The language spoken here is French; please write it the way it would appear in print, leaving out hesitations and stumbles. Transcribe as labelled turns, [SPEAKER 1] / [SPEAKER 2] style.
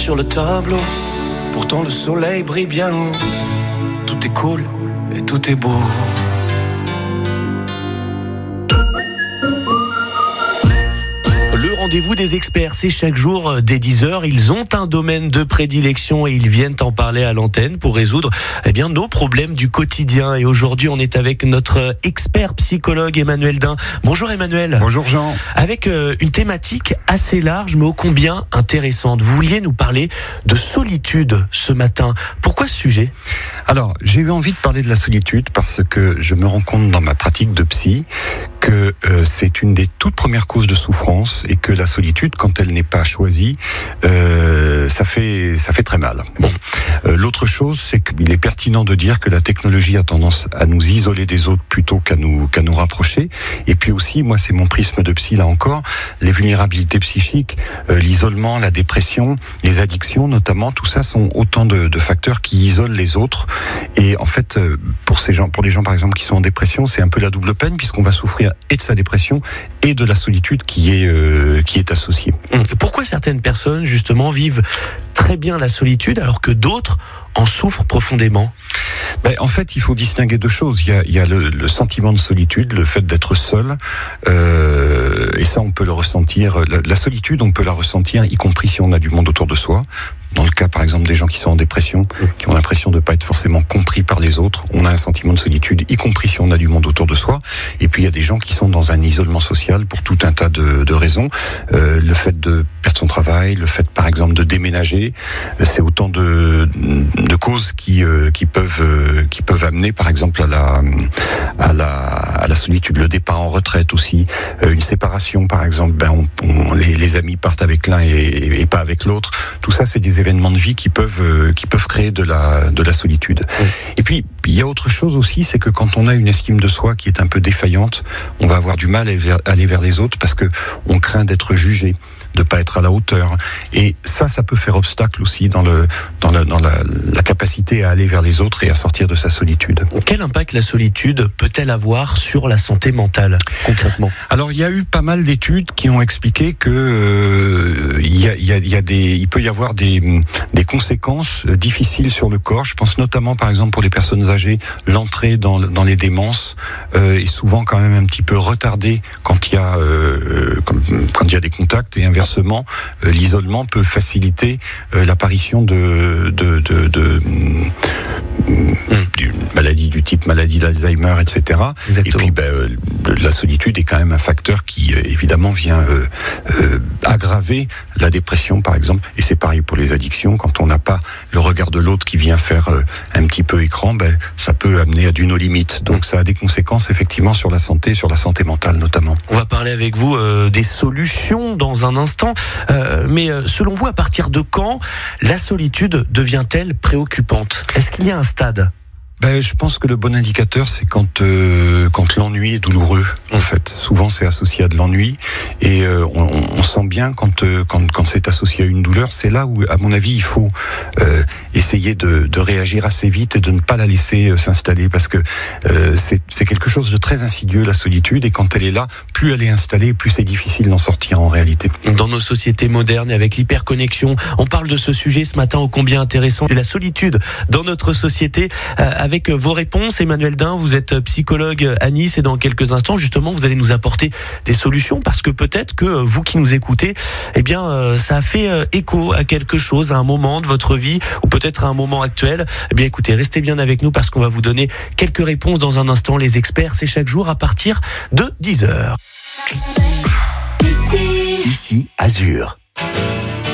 [SPEAKER 1] sur le tableau. Pourtant le soleil brille bien haut. Tout est cool et tout est beau.
[SPEAKER 2] Le rendez-vous des experts, c'est chaque jour dès 10h. Ils ont un domaine de prédilection et ils viennent en parler à l'antenne pour résoudre nos problèmes du quotidien. Et aujourd'hui, on est avec notre expert psychologue Emmanuel Dain. Bonjour Emmanuel.
[SPEAKER 3] Bonjour Jean.
[SPEAKER 2] Avec une thématique assez large mais ô combien intéressante. Vous vouliez nous parler de solitude ce matin. Pourquoi ce sujet ?
[SPEAKER 3] Alors, j'ai eu envie de parler de la solitude parce que je me rends compte dans ma pratique de psy que c'est une des toutes premières causes de souffrance et que la solitude, quand elle n'est pas choisie, ça fait très mal. Bon, l'autre chose, c'est qu'il est pertinent de dire que la technologie a tendance à nous isoler des autres plutôt qu'à nous rapprocher. Et puis aussi, moi, c'est mon prisme de psy là encore, les vulnérabilités psychiques, l'isolement, la dépression, les addictions notamment, tout ça sont autant de facteurs qui isolent les autres. Et en fait, pour les gens par exemple qui sont en dépression, c'est un peu la double peine puisqu'on va souffrir et de sa dépression et de la solitude qui est associée.
[SPEAKER 2] Pourquoi certaines personnes justement vivent très bien la solitude alors que d'autres en souffrent profondément ?
[SPEAKER 3] En fait, il faut distinguer deux choses. Il y a le sentiment de solitude, le fait d'être seul, et ça on peut le ressentir. La solitude, on peut la ressentir, y compris si on a du monde autour de soi. Dans le cas, par exemple, des gens qui sont en dépression, qui ont l'impression de ne pas être forcément compris par les autres, on a un sentiment de solitude, y compris si on a du monde autour de soi. Et puis, il y a des gens qui sont dans un isolement social pour tout un tas de raisons. Le fait de perdre son travail, le fait, par exemple, de déménager, c'est autant de causes qui peuvent amener, par exemple, à la solitude. Le départ en retraite aussi, une séparation, par exemple, les amis partent avec l'un et pas avec l'autre. Tout ça, c'est des événements de vie qui peuvent créer de la solitude. Et puis il y a autre chose aussi, c'est que quand on a une estime de soi qui est un peu défaillante, on va avoir du mal à aller vers les autres parce que on craint d'être jugé, de pas être à la hauteur. Et ça peut faire obstacle aussi dans la capacité à aller vers les autres et à sortir de sa solitude.
[SPEAKER 2] Quel impact la solitude peut-elle avoir sur la santé mentale, concrètement ?
[SPEAKER 3] Alors, il y a eu pas mal d'études qui ont expliqué que il peut y avoir des conséquences difficiles sur le corps. Je pense notamment, par exemple, pour les personnes âgées, l'entrée dans les démences est souvent quand même un petit peu retardée quand il y a des contacts, et inversement, l'isolement peut faciliter l'apparition de maladies du type maladie d'Alzheimer, etc.
[SPEAKER 2] Exactement.
[SPEAKER 3] Et puis la solitude est quand même un facteur qui évidemment vient aggraver la dépression, par exemple. Et c'est pareil pour les addictions. Quand on n'a pas le regard de l'autre qui vient faire un petit peu écran, ça peut amener à du no limite. Donc ça a des conséquences effectivement sur la santé mentale notamment.
[SPEAKER 2] On va parler avec vous des solutions dans un instant. Mais selon vous, à partir de quand la solitude devient-elle préoccupante ? Est-ce qu'il y a un stade ?
[SPEAKER 3] Je pense que le bon indicateur, c'est quand l'ennui est douloureux. En fait, souvent c'est associé à de l'ennui, et on sent bien quand c'est associé à une douleur. C'est là où, à mon avis, il faut essayer de réagir assez vite et de ne pas la laisser s'installer, parce que c'est quelque chose de très insidieux, la solitude, et quand elle est là, plus elle est installée, plus c'est difficile d'en sortir en réalité.
[SPEAKER 2] Dans nos sociétés modernes et avec l'hyperconnexion, on parle de ce sujet ce matin ô combien intéressant, de la solitude dans notre société. Avec vos réponses, Emmanuel Dain, vous êtes psychologue à Nice, et dans quelques instants, justement, vous allez nous apporter des solutions, parce que peut-être que vous qui nous écoutez, ça a fait écho à quelque chose, à un moment de votre vie, ou peut-être à un moment actuel. Écoutez, restez bien avec nous, parce qu'on va vous donner quelques réponses dans un instant. Les experts, c'est chaque jour à partir de 10h. Ici, Azur.